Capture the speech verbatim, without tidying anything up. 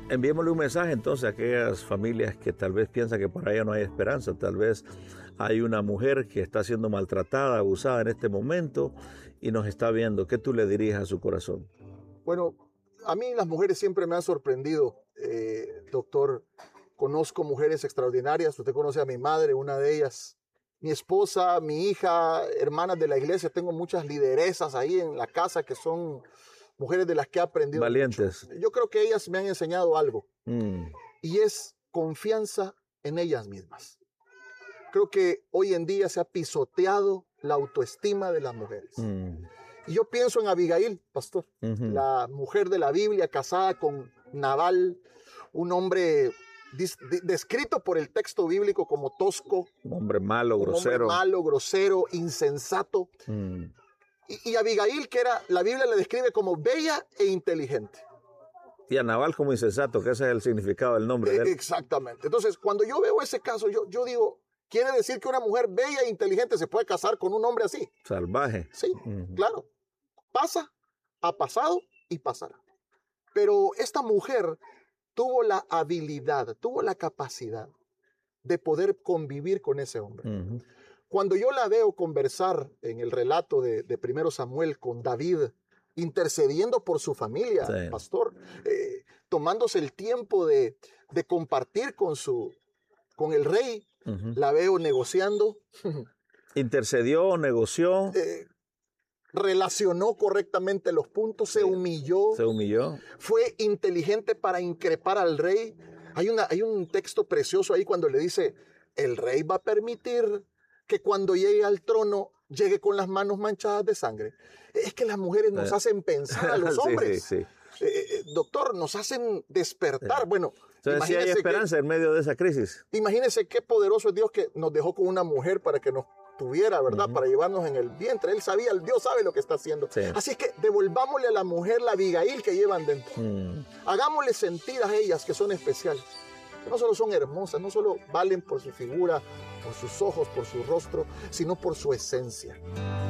Enviémosle un mensaje entonces a aquellas familias que tal vez piensan que para ella no hay esperanza. Tal vez hay una mujer que está siendo maltratada, abusada en este momento y nos está viendo. ¿Qué tú le dirías a su corazón? Bueno, a mí las mujeres siempre me han sorprendido, eh, doctor. Conozco mujeres extraordinarias. Usted conoce a mi madre, una de ellas. Mi esposa, mi hija, hermanas de la iglesia. Tengo muchas lideresas ahí en la casa que son mujeres de las que he aprendido. Valientes. Mucho. Yo creo que ellas me han enseñado algo. Mm. Y es confianza en ellas mismas. Creo que hoy en día se ha pisoteado la autoestima de las mujeres. Mm. Y yo pienso en Abigail, pastor, Uh-huh. la mujer de la Biblia, casada con Nabal, un hombre descrito por el texto bíblico como tosco. Un hombre malo, un grosero. Un hombre malo, grosero, insensato. Mm. Y, y Abigail, que era, la Biblia le describe como bella e inteligente. Y a Nabal como insensato, que ese es el significado del nombre de él. Exactamente. Entonces, cuando yo veo ese caso, yo, yo digo, ¿quiere decir que una mujer bella e inteligente se puede casar con un hombre así? Salvaje. Sí, Uh-huh. claro. Pasa, ha pasado y pasará. Pero esta mujer tuvo la habilidad, tuvo la capacidad de poder convivir con ese hombre. Uh-huh. Cuando yo la veo conversar en el relato de, de Primero Samuel con David, intercediendo por su familia, sí. pastor, eh, tomándose el tiempo de, de compartir con, su, con el rey, uh-huh. la veo negociando. Intercedió, negoció. Eh, relacionó correctamente los puntos, se humilló. Se humilló. Fue inteligente para increpar al rey. Hay, una, hay un texto precioso ahí cuando le dice, el rey va a permitir que cuando llegue al trono llegue con las manos manchadas de sangre. Es que las mujeres nos hacen pensar a los hombres. sí, sí, sí. Eh, doctor, nos hacen despertar. Sí. Bueno, entonces sí hay esperanza que, en medio de esa crisis. Imagínense qué poderoso es Dios que nos dejó con una mujer para que nos tuviera, ¿verdad? Uh-huh. Para llevarnos en el vientre. Él sabía, el Dios sabe lo que está haciendo. Sí. Así es que devolvámosle a la mujer la Abigail que llevan dentro. Uh-huh. Hagámosle sentir a ellas que son especiales. Que no solo son hermosas, no solo valen por su figura, por sus ojos, por su rostro, sino por su esencia.